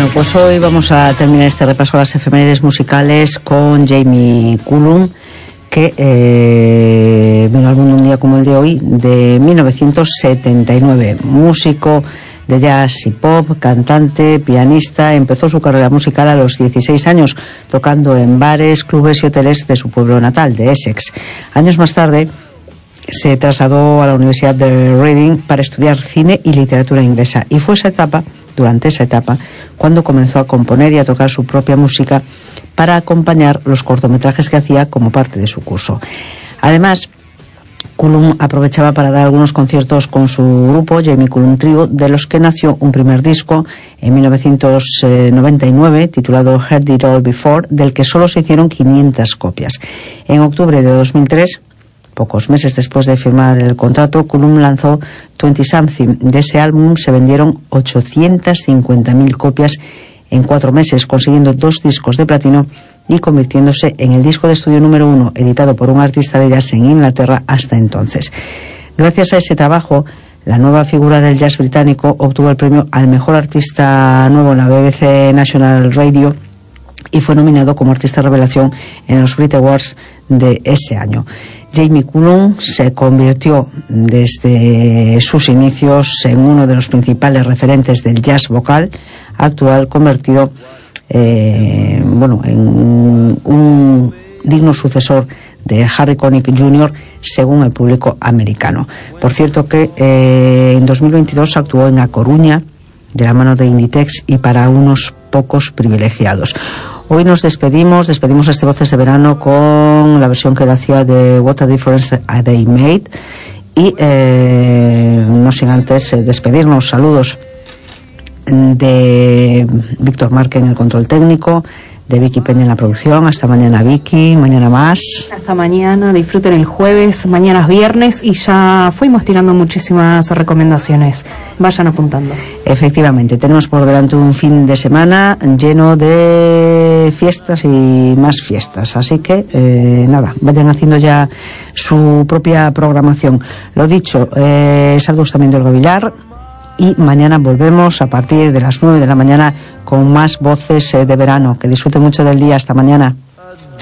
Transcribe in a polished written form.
pues hoy vamos a terminar este repaso a las efemérides musicales con Jamie Cullum, que vino al mundo un día como el de hoy, de 1979. Músico de jazz y pop, cantante, pianista. Empezó su carrera musical a los 16 años, tocando en bares, clubes y hoteles de su pueblo natal, de Essex. Años más tarde se trasladó a la Universidad de Reading para estudiar cine y literatura inglesa, y fue durante esa etapa cuando comenzó a componer y a tocar su propia música para acompañar los cortometrajes que hacía como parte de su curso. Además, Cullum aprovechaba para dar algunos conciertos con su grupo Jamie Cullum Trio, de los que nació un primer disco en 1999 titulado Heard It All Before, del que solo se hicieron 500 copias. En octubre de 2003, pocos meses después de firmar el contrato, Cullum lanzó 20 Something. De ese álbum se vendieron 850.000 copias en 4 meses, consiguiendo 2 discos de platino y convirtiéndose en el disco de estudio número 1 editado por un artista de jazz en Inglaterra hasta entonces. Gracias a ese trabajo, la nueva figura del jazz británico obtuvo el premio al mejor artista nuevo en la BBC National Radio y fue nominado como artista revelación en los Brit Awards de ese año. Jamie Cullum se convirtió desde sus inicios en uno de los principales referentes del jazz vocal actual, convertido en un digno sucesor de Harry Connick Jr., según el público americano. Por cierto que en 2022 actuó en A Coruña de la mano de Inditex y para unos pocos privilegiados. Hoy nos despedimos este Voces de Verano con la versión que él hacía de What a Difference a Day Made, y no sin antes despedirnos. Saludos de Víctor Márquez en el control técnico, de Vicky Peña en la producción. Hasta mañana, Vicky, mañana más. Hasta mañana, disfruten el jueves, mañana es viernes y ya fuimos tirando muchísimas recomendaciones. Vayan apuntando. Efectivamente, tenemos por delante un fin de semana lleno de fiestas y más fiestas, así que vayan haciendo ya su propia programación. Lo dicho, saludos también del Gavillar. Y mañana volvemos a partir de las 9 de la mañana con más Voces de Verano. Que disfruten mucho del día. Hasta mañana.